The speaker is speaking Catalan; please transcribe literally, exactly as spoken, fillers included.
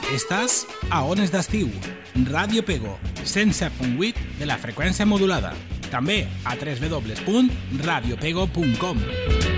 Estàs a Ones d'Estiu, Ràdio Pego, cent set punt vuit de la freqüència modulada. També a w w w punt radiopego punt com.